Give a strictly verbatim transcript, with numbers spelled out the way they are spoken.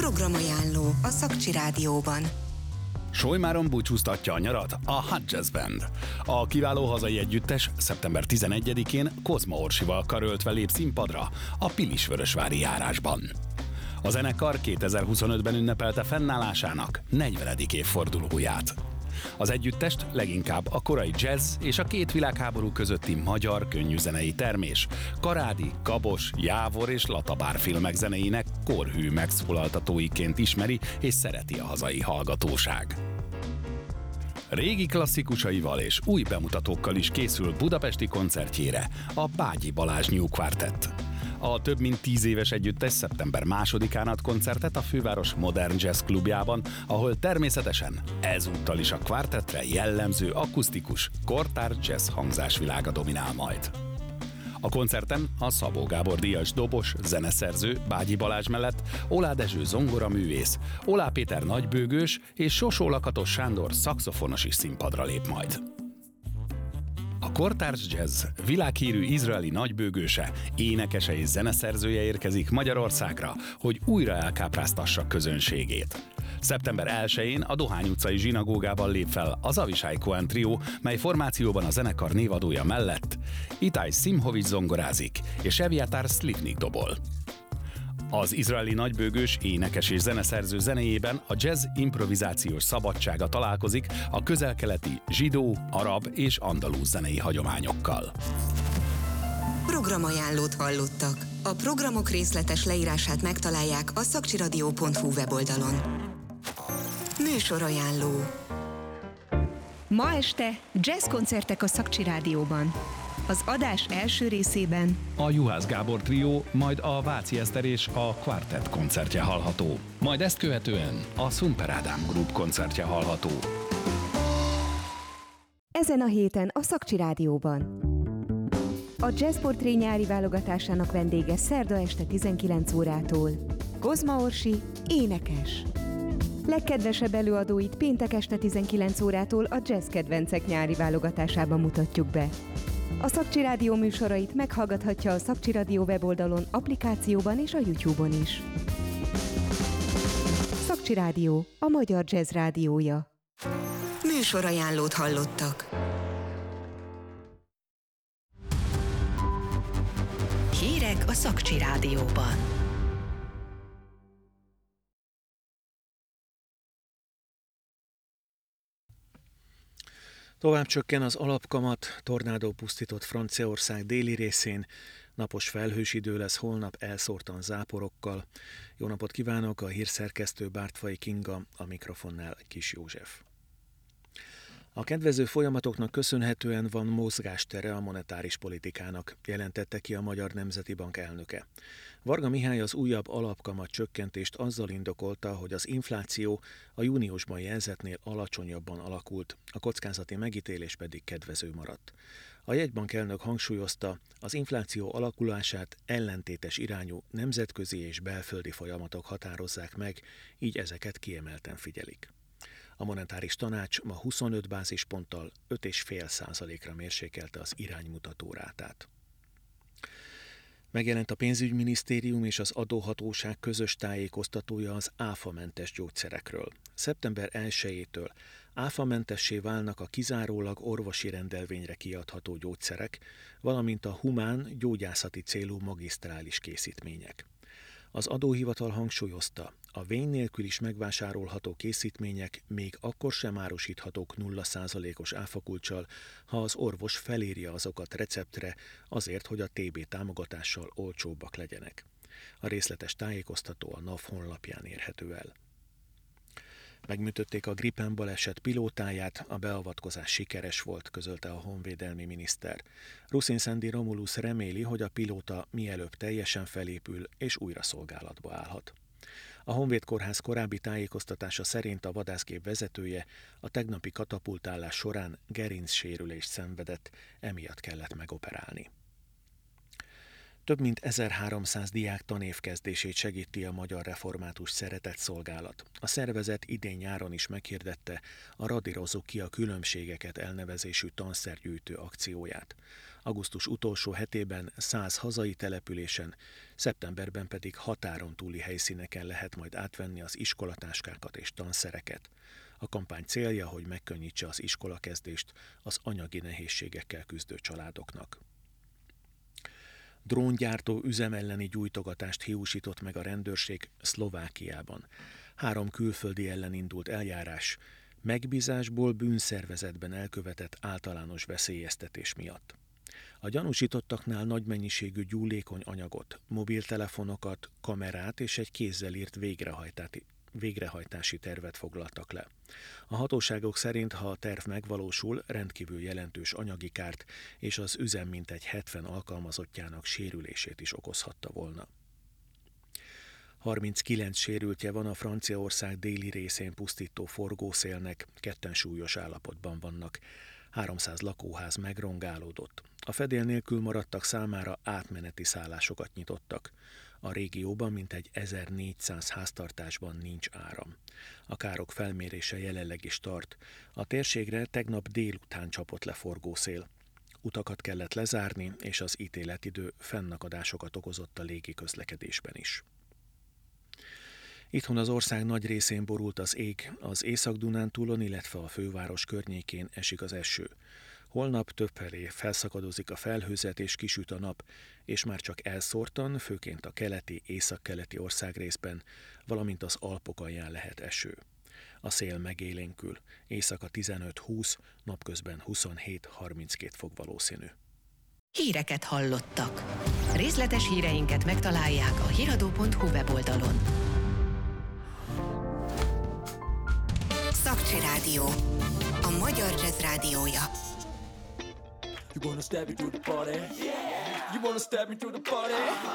Programajánló a Szakcsi Rádióban. Solymáron búcsúztatja a nyarat a Hot Jazz Band. A kiváló hazai együttes szeptember tizenegyedikén Kozma Orsival karöltve lép színpadra a Pilisvörösvári járásban. A zenekar kétezer-huszonötben ünnepelte fennállásának negyvenedik évfordulóját. Az együttest leginkább a korai jazz és a két világháború közötti magyar könnyűzenei termés, Karádi, Kabos, Jávor és Latabár filmek zenéinek korhű megszólaltatóiként ismeri és szereti a hazai hallgatóság. Régi klasszikusaival és új bemutatókkal is készül budapesti koncertjére a Bágyi Balázs New Quartet. A több mint tíz éves együttes szeptember másodikán ad koncertet a főváros Modern Jazz klubjában, ahol természetesen ezúttal is a kvartettre jellemző akusztikus, kortár jazz hangzásvilága dominál majd. A koncerten a Szabó Gábor díjas dobos, zeneszerző Bágyi Balázs mellett Olá Dezső zongoraművész, Olá Péter nagybőgős és Sosó Lakatos Sándor szaxofonos is színpadra lép majd. A kortárs jazz világhírű izraeli nagybőgőse, énekese és zeneszerzője érkezik Magyarországra, hogy újra elkápráztassa közönségét. szeptember elsején a Dohány utcai zsinagógában lép fel az Avishai Cohen Trio, mely formációban a zenekar névadója mellett Itai Simhovics zongorázik és Eviatar Slivnik dobol. Az izraeli nagybőgős énekes és zeneszerző zenéjében a jazz improvizációs szabadsága találkozik a közel-keleti zsidó, arab és andalúz zenei hagyományokkal. Programajánlót hallottak. A programok részletes leírását megtalálják a szakcsiradio pont hu weboldalon. Műsorajánló. Ma este jazzkoncertek a Szakcsi Rádióban. Az adás első részében a Juhász Gábor Trio, majd a Váci Eszter és a Quartet koncertje hallható. Majd ezt követően a Szumper Ádám Group koncertje hallható. Ezen a héten a Szakcsi Rádióban. A Jazz Portré nyári válogatásának vendége szerda este tizenkilenc órától Kozma Orsi, énekes. Legkedvesebb előadóit péntek este tizenkilenc órától a Jazz Kedvencek nyári válogatásában mutatjuk be. A Szakcsi Rádió műsorait meghallgathatja a Szakcsi Rádió weboldalon, applikációban és a YouTube-on is. Szakcsi Rádió, a magyar jazz rádiója. Műsorajánlót hallottak. Hírek a Szakcsi Rádióban. Tovább csökken az alapkamat, tornádó pusztított Franciaország déli részén, napos felhős idő lesz holnap elszórtan záporokkal. Jó napot kívánok, a hírszerkesztő Bártfai Kinga, a mikrofonnál Kis József. A kedvező folyamatoknak köszönhetően van mozgástere a monetáris politikának, jelentette ki a Magyar Nemzeti Bank elnöke. Varga Mihály az újabb alapkamat csökkentést azzal indokolta, hogy az infláció a júniusban jelzetnél alacsonyabban alakult, a kockázati megítélés pedig kedvező maradt. A jegybank elnök hangsúlyozta, az infláció alakulását ellentétes irányú nemzetközi és belföldi folyamatok határozzák meg, így ezeket kiemelten figyelik. A monetáris tanács ma huszonöt bázisponttal öt egész öt százalékra mérsékelte az iránymutató rátát. Megjelent a pénzügyminisztérium és az adóhatóság közös tájékoztatója az áfamentes gyógyszerekről. szeptember elsejétől áfamentessé válnak a kizárólag orvosi rendelvényre kiadható gyógyszerek, valamint a humán, gyógyászati célú magisztrális készítmények. Az adóhivatal hangsúlyozta, a vény nélkül is megvásárolható készítmények még akkor sem árusíthatók nulla százalékos áfakulccsal, ha az orvos felírja azokat receptre, azért, hogy a té bé támogatással olcsóbbak legyenek. A részletes tájékoztató a NAV honlapján érhető el. Megműtötték a Gripen baleset pilótáját, a beavatkozás sikeres volt, közölte a honvédelmi miniszter. Ruszin Szendi Romulus reméli, hogy a pilóta mielőbb teljesen felépül és újra szolgálatba állhat. A Honvéd Kórház korábbi tájékoztatása szerint a vadászgép vezetője a tegnapi katapultálás során gerincsérülést szenvedett, emiatt kellett megoperálni. Több mint ezerháromszáz diák tanévkezdését segíti a Magyar Református Szeretetszolgálat. A szervezet idén nyáron is meghirdette a Radírozzuk ki a különbségeket elnevezésű tanszergyűjtő akcióját. augusztus utolsó hetében száz hazai településen, szeptemberben pedig határon túli helyszíneken lehet majd átvenni az iskolatáskákat és tanszereket. A kampány célja, hogy megkönnyítse az iskolakezdést az anyagi nehézségekkel küzdő családoknak. Dróngyártó üzem elleni gyújtogatást hiúsított meg a rendőrség Szlovákiában. Három külföldi ellen indult eljárás, megbízásból bűnszervezetben elkövetett általános veszélyeztetés miatt. A gyanúsítottaknál nagy mennyiségű gyúlékony anyagot, mobiltelefonokat, kamerát és egy kézzel írt végrehajtási tervet foglaltak le. A hatóságok szerint, ha a terv megvalósul, rendkívül jelentős anyagi kárt és az üzem mintegy hetven alkalmazottjának sérülését is okozhatta volna. harminckilenc sérültje van a Franciaország déli részén pusztító forgószélnek, ketten súlyos állapotban vannak. háromszáz lakóház megrongálódott. A fedél nélkül maradtak számára átmeneti szállásokat nyitottak. A régióban mintegy ezernégyszáz háztartásban nincs áram. A károk felmérése jelenleg is tart. A térségre tegnap délután csapott le forgószél. Utakat kellett lezárni, és az ítéletidő fennakadásokat okozott a légiközlekedésben is. Itthon az ország nagy részén borult az ég, az Észak-Dunántúlon, illetve a főváros környékén esik az eső. Holnap többfelé felszakadozik a felhőzet és kisüt a nap, és már csak elszórtan, főként a keleti, északkeleti országrészben, valamint az Alpok alján lehet eső. A szél megélénkül, éjszaka tizenöt-húsz, napközben huszonhét-harminckét fok valószínű. Híreket hallottak. Részletes híreinket megtalálják a hiradó pont hu weboldalon. Szakcsi Rádió, a magyar jazz rádiója. You wanna stab me through the party? Yeah. You wanna stab me through the party? Uh-huh.